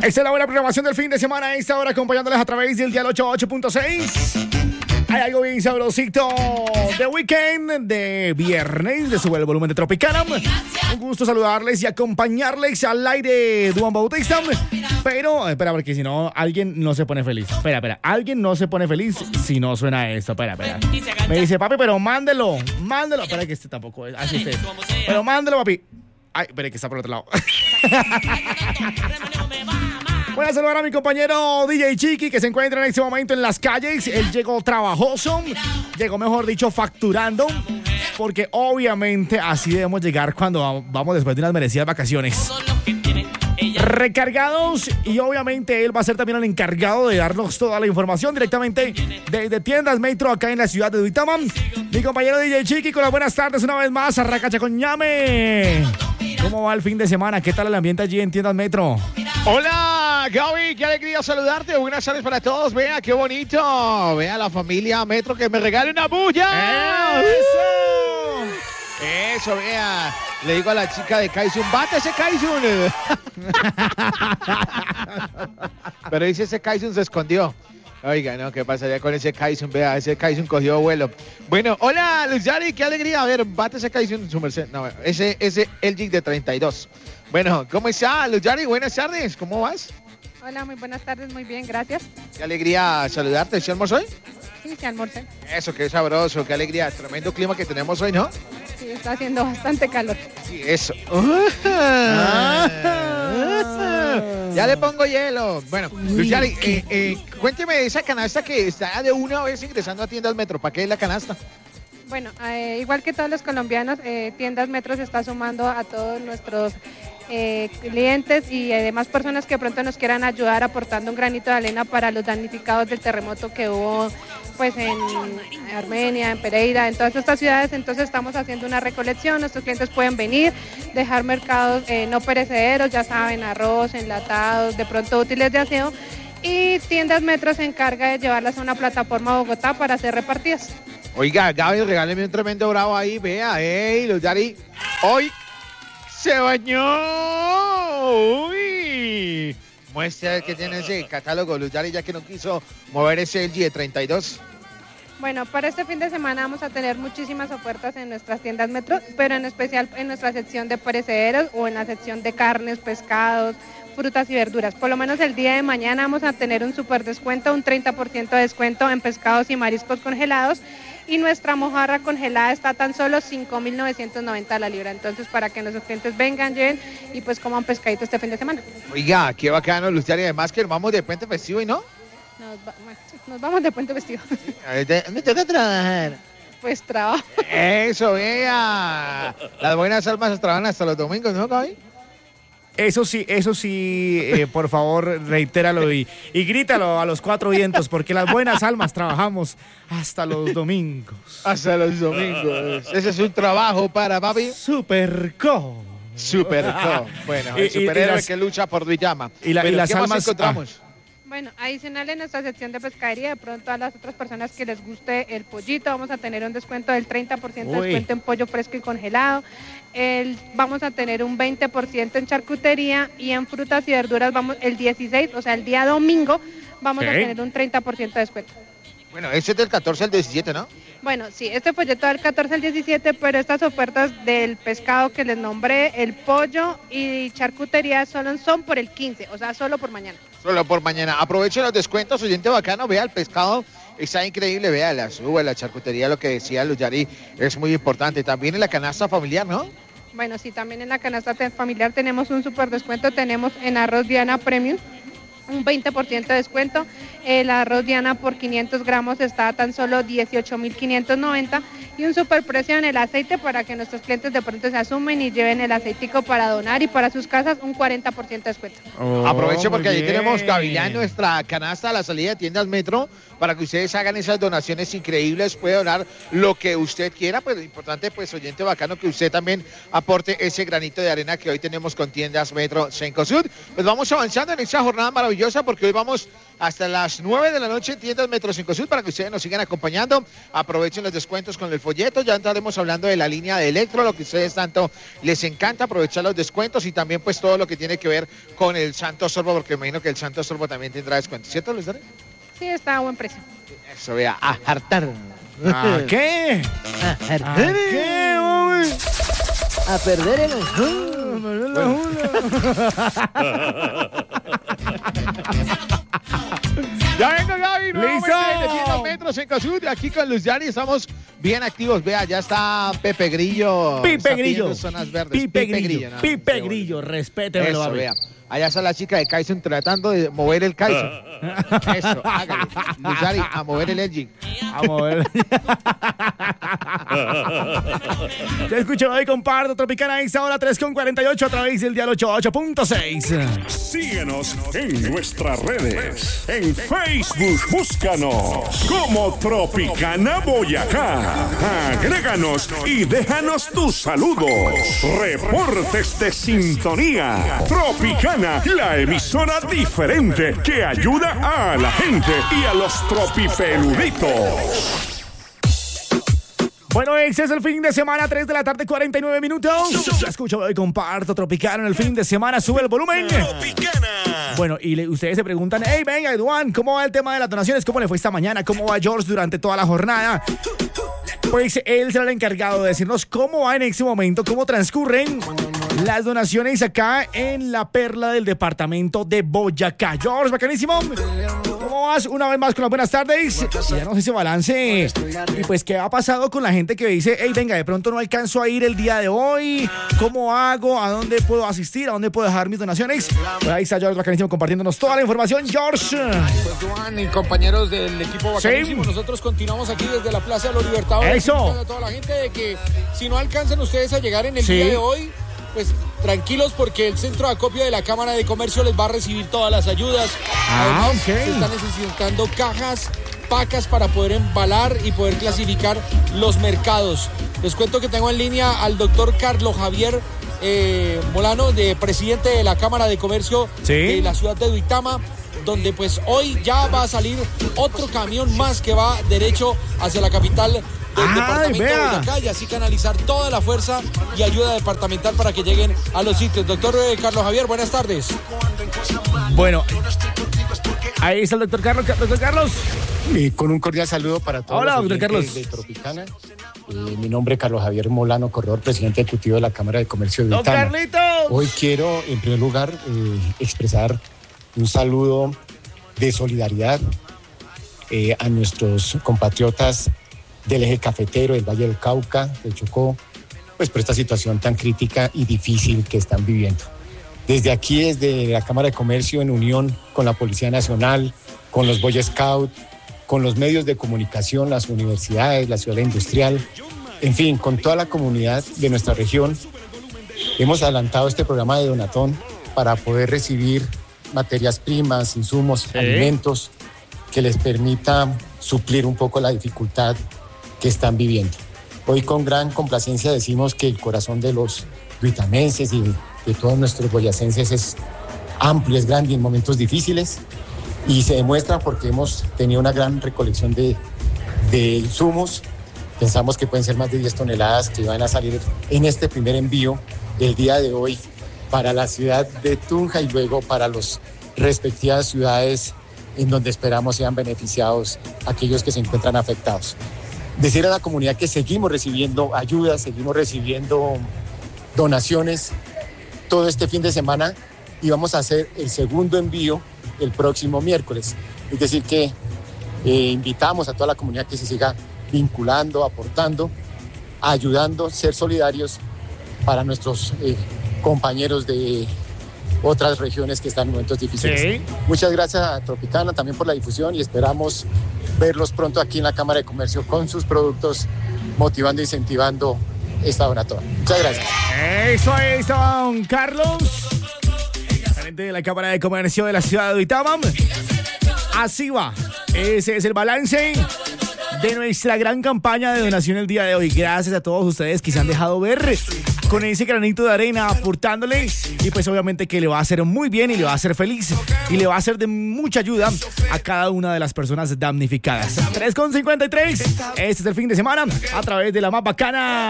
Esta es la buena programación del fin de semana. A esta hora acompañándoles a través del dial 88.6. Hay algo bien sabrosito de weekend, de viernes, de Sube el Volumen de Tropicana. Un gusto saludarles y acompañarles al aire, Duan Bautista. Pero, espera, porque si no, alguien no se pone feliz. Espera, alguien no se pone feliz si no suena esto. Espera. Me dice, papi, pero mándelo. Espera, que este tampoco es. Así es. Pero mándelo, papi. Ay, espera, que está por el otro lado. Voy a saludar a mi compañero DJ Chiqui, que se encuentra en este momento en las calles. Él llegó trabajoso, llegó, mejor dicho, facturando, porque obviamente así debemos llegar cuando vamos después de unas merecidas vacaciones. Recargados, y obviamente él va a ser también el encargado de darnos toda la información directamente desde Tiendas Metro acá en la ciudad de Duitama. Mi compañero DJ Chiqui, con las buenas tardes una vez más, Arracacha con Ñame. ¿Cómo va el fin de semana? ¿Qué tal el ambiente allí en Tiendas Metro? Hola, Gaby, qué alegría saludarte. Buenas tardes para todos. Vea, qué bonito. Vea la familia Metro que me regale una bulla. Eso, vea. Le digo a la chica de Kaisun, bate ese Kaisun. Pero dice ese Kaisun se escondió. Oiga, no, ¿qué pasaría con ese Kaisun? Vea, ese Kaisun cogió vuelo. Bueno, hola, Luz Yari, qué alegría. A ver, bate ese Kaisun, su merced. No, ese LG de 32. Bueno, ¿cómo está, Luz Yari? Buenas tardes, ¿cómo vas? Hola, muy buenas tardes, muy bien, gracias. Qué alegría saludarte. ¿Sí almorzó hoy? Sí, sí almorcé. Eso, qué sabroso, qué alegría. Tremendo clima que tenemos hoy, ¿no? Sí, está haciendo bastante calor. Sí, eso. Ya le pongo hielo. Bueno, Luz Yari, cuénteme de esa canasta que está de una vez ingresando a Tiendas Metro. ¿Para qué es la canasta? Bueno, igual que todos los colombianos, Tiendas Metro se está sumando a todos nuestros clientes y demás personas que pronto nos quieran ayudar aportando un granito de arena para los damnificados del terremoto que hubo pues en Armenia, en Pereira, en todas estas ciudades. Entonces estamos haciendo una recolección, nuestros clientes pueden venir, dejar mercados no perecederos, ya saben, arroz, enlatados, de pronto útiles de aseo, y Tiendas Metro se encarga de llevarlas a una plataforma a Bogotá para ser repartidas. Oiga, Gaby, regáleme un tremendo bravo ahí, vea, Luz Yari, hoy se bañó. Uy. Muestra que tiene ese catálogo, Luz Yari, ya que no quiso mover ese LG de 32. Bueno, para este fin de semana vamos a tener muchísimas ofertas en nuestras tiendas Metro, pero en especial en nuestra sección de perecederos o en la sección de carnes, pescados, frutas y verduras. Por lo menos el día de mañana vamos a tener un super descuento, un 30% de descuento en pescados y mariscos congelados, y nuestra mojarra congelada está tan solo 5.990 la libra. Entonces, para que nuestros clientes vengan, lleguen y pues coman pescadito este fin de semana. Oiga, qué bacano, Luz Yari, además que nos vamos de puente festivo, ¿y no? Nos vamos de puente festivo. Me toca trabajar. Pues trabajo. Eso, vea. Las buenas almas trabajan hasta los domingos, ¿no, Gaby? Eso sí, por favor, reitéralo y grítalo a los cuatro vientos, porque las buenas almas trabajamos hasta los domingos. Hasta los domingos. Ese es un trabajo para papi. Superco. Bueno, el superhéroe que lucha por Duitama. Y las ¿qué almas más encontramos? Bueno, adicional en nuestra sección de pescadería, de pronto a las otras personas que les guste el pollito, vamos a tener un descuento del 30% de descuento en pollo fresco y congelado. Vamos a tener un 20% en charcutería, y en frutas y verduras vamos el 16, o sea, el día domingo, vamos a tener un 30% de descuento. Bueno, ese es del 14 al 17, ¿no? Bueno, sí, este folleto del 14 al 17, pero estas ofertas del pescado que les nombré, el pollo y charcutería solo son por el 15, o sea, solo por mañana. Solo por mañana. Aprovechen los descuentos, oyente bacano, vea el pescado, está increíble, vea la charcutería, lo que decía Luz Yari, es muy importante. También en la canasta familiar, ¿no? Bueno, sí, también en la canasta familiar tenemos un super descuento, tenemos en arroz Diana Premium un 20% de descuento. El arroz Diana por 500 gramos está a tan solo 18.590, y un superprecio en el aceite para que nuestros clientes de pronto se asumen y lleven el aceitico para donar y para sus casas, un 40% de descuento. Aproveche porque allí tenemos Gavilán, nuestra canasta a la salida de Tiendas Metro, para que ustedes hagan esas donaciones increíbles. Puede donar lo que usted quiera, pero lo importante, pues, oyente bacano, que usted también aporte ese granito de arena que hoy tenemos con Tiendas Metro Cencosud. Pues vamos avanzando en esta jornada maravillosa, porque hoy vamos hasta las 9 de la noche en tiendas Metro 5 Sur para que ustedes nos sigan acompañando. Aprovechen los descuentos con el folleto. Ya estaremos hablando de la línea de electro, lo que a ustedes tanto les encanta, aprovechar los descuentos y también pues todo lo que tiene que ver con el Santo Sorbo, porque me imagino que el Santo Sorbo también tendrá descuentos, ¿cierto, Luis Dani? Sí, está a buen precio. Eso, vea, a hartar. ¿A qué? A ¿A qué, hombre? A perder el Ya vengo, Gaby. ¡Listo! De Metro 5 Sur, aquí con Luz Yari estamos bien activos. Vea, ya está Pepe Grillo. Pipe Grillo. Zonas verdes. Pipe Grillo. ¿no? Pipe Grillo, respétemelo, Eso, papi. vea. Allá está la chica de Kaizen tratando de mover el Kaizen. Eso, hágale. Luz Yari, a mover el edging. Vamos a ver. Te escucho hoy, comparto Tropicana a esta hora 3:48 a través del dial 88.6. Síguenos en nuestras redes. En Facebook, búscanos como Tropicana Boyacá. Agréganos y déjanos tus saludos. Reportes de sintonía. Tropicana, la emisora diferente que ayuda a la gente y a los tropipeluditos. Bueno, ese es el fin de semana, 3 de la tarde, 49 minutos. Te escucho hoy, comparto Tropicana en el fin de semana, sube el volumen. Tropicana. Bueno, y ustedes se preguntan, hey, venga, Eduan, ¿cómo va el tema de las donaciones? ¿Cómo le fue esta mañana? ¿Cómo va George durante toda la jornada? Pues él será el encargado de decirnos cómo va en este momento, cómo transcurren las donaciones acá en la perla del departamento de Boyacá. George, bacanísimo. ¿Cómo vas? Una vez más con las buenas tardes. Y ya nos ese balance. Y pues, ¿qué ha pasado con la gente que dice, hey, venga, de pronto no alcanzo a ir el día de hoy? ¿Cómo hago? ¿A dónde puedo asistir? ¿A dónde puedo dejar mis donaciones? Pues ahí está George bacanísimo compartiéndonos toda la información. George. Pues Duan y compañeros del equipo bacanísimo, Sí. nosotros continuamos aquí desde la Plaza de los Libertadores. Eso. Invitando a toda la gente de que si no alcanzan ustedes a llegar en el Sí. día de hoy, pues tranquilos porque el centro de acopio de la Cámara de Comercio les va a recibir todas las ayudas. Además, ok. se están necesitando cajas, pacas para poder embalar y poder clasificar los mercados. Les cuento que tengo en línea al doctor Carlos Javier Molano, presidente de la Cámara de Comercio Sí. de la ciudad de Duitama, donde pues hoy ya va a salir otro camión más que va derecho hacia la capital del departamento de vea. Boyacá y así canalizar toda la fuerza y ayuda departamental para que lleguen a los sitios. Doctor Carlos Javier, buenas tardes. Bueno, ahí está el doctor Carlos. Doctor Carlos. Con un cordial saludo para todos Hola, los doctor oyentes Carlos. de Tropicana. Mi nombre es Carlos Javier Molano, corredor presidente ejecutivo de la Cámara de Comercio de Don Duitama. Carlitos. Hoy quiero, en primer lugar, expresar un saludo de solidaridad a nuestros compatriotas del eje cafetero, del Valle del Cauca, del Chocó, pues por esta situación tan crítica y difícil que están viviendo. Desde aquí, desde la Cámara de Comercio, en unión con la Policía Nacional, con los Boy Scouts, con los medios de comunicación, las universidades, la ciudad industrial, en fin, con toda la comunidad de nuestra región, hemos adelantado este programa de Donatón para poder recibir materias primas, insumos, alimentos que les permita suplir un poco la dificultad que están viviendo. Hoy con gran complacencia decimos que el corazón de los duitamenses y de todos nuestros boyacenses es amplio, es grande en momentos difíciles y se demuestra porque hemos tenido una gran recolección de insumos. Pensamos que pueden ser más de 10 toneladas que van a salir en este primer envío del día de hoy para la ciudad de Tunja y luego para las respectivas ciudades en donde esperamos sean beneficiados aquellos que se encuentran afectados. Decir a la comunidad que seguimos recibiendo ayudas, seguimos recibiendo donaciones todo este fin de semana y vamos a hacer el segundo envío el próximo miércoles. Es decir que invitamos a toda la comunidad que se siga vinculando, aportando, ayudando, ser solidarios para nuestros compañeros de otras regiones que están en momentos difíciles. Sí. Muchas gracias a Tropicana también por la difusión y esperamos verlos pronto aquí en la Cámara de Comercio con sus productos, motivando e incentivando esta donatoria. Muchas gracias. Eso es, don Carlos, gerente de la Cámara de Comercio de la ciudad de Duitama. Así va. Ese es el balance de nuestra gran campaña de donación el día de hoy. Gracias a todos ustedes que se han dejado ver con ese granito de arena aportándole, y pues obviamente que le va a hacer muy bien y le va a hacer feliz y le va a hacer de mucha ayuda a cada una de las personas damnificadas. 3:53, este es el fin de semana a través de la más bacana.